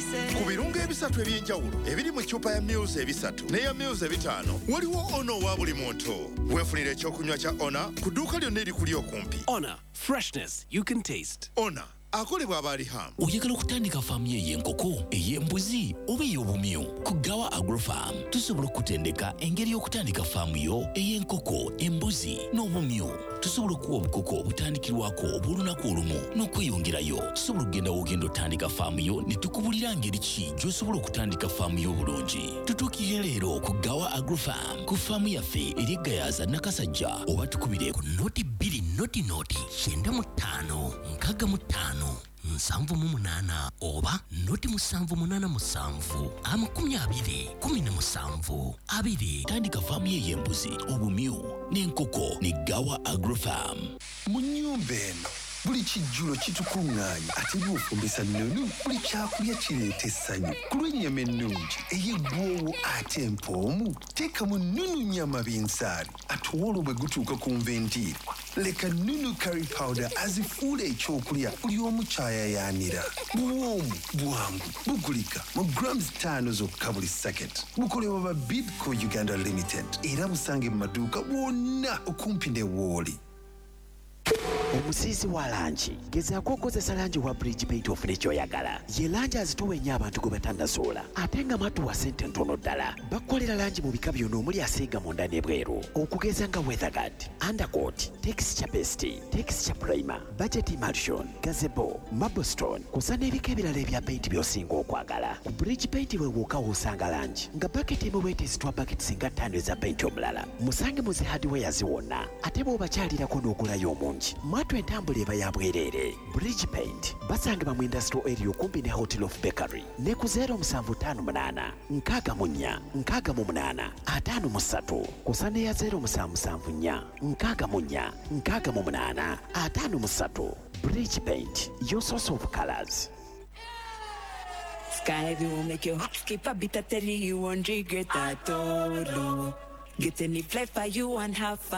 ku birungo ebisatu eby'enjawulo ebiri mu ccupa ya Mills ebisatu n'eya Mills ebitaano waliwo Ono wa buli muntu. Weefunira ekyokunywa kya Ona ku dduuka lyonna erikuli okumpi. Ona, freshness you can taste. Ona akolebwa Abaliham. Oyagala okutandika faamu ey'enkoko, ey'embuzi oba ey'obumyu? Ku Gawa Agrofarm tusobola okutendeka engeri y'okutandika faamu yo ey'enkoko, embuzi n'obumyu. Tusobola okuwa obukoko obutandikirwako obw'olunaku olumu n'okweyongerayo. Tusobola okugenda w'ogenda otandika faamu yo ne tukubulira ngeri ki gy'osobola okutandika faamu yo obulungi. Tutuukire leero ku Gawa Agrofarm ku faamu yaffe eri Gayaza Nakasajja, oba tukubire ku noti 2 noti 95 65 7 oba noti 787 20 17 tandika faamu y'embuzi, obumyu n'enkoko ne Gawa Agrofarm. Mu nnyumba eno buli kijjulo kitukuŋŋaanya ate by'ofumbisa nnonu buli kyakulya kireeta essanyu. Ku lw'ennyama ennungi ey'eggwoowo ate empoomu teekamu Nunu nnyama binsaali ate olwo bwe gutuuka ku nvendiirwa leka Nunu curry powder azifuula ekyokulya buli omu kyayayaanira. Buwoomu bwangu bugulika mu grams 5 zokka buli sacket. Bukolebwa ba Bidco Uganda Limited era busange mu maduuka wonna okumpi ne Wooli. Omusiisi wa langi gezaako okozesa langi wa Bridge Paint ofune ky'oyagala. Ye langi azituwa ennyo abantu gwe batannasuula ate nga matuwa ssente ntono ddala. Bakolera langi mu bika byonna omuli asiiga munda n'ebweru okugeza nga Weatherguard, Undercoat, Texture Paste, Texture Primer, Budget Emulsion, Gazebo, Marblestone kusa n'ebika ebirala ebya paint by'osinga okwagala. Ku Bridge Paint we wokka w'osanga langi nga baketi emu weeteesitwa baketi singa 5 eza paint omulala. Musange mu zi hardware ziwonna ate bw'obakyalirako n'ogulayo omungi. Mwatu entambula eba ya bwereere. Bridge Paint basangibwa mu Industrial Area okumpi ne Hotel of Bakery ne ku 0758 64 68 53 kusa ne ya 0774 64 68 53. Bridge Paint, your source of colors. Sky will make you skip a bit of telly you won't regret at all. Get any flavor you and have fun.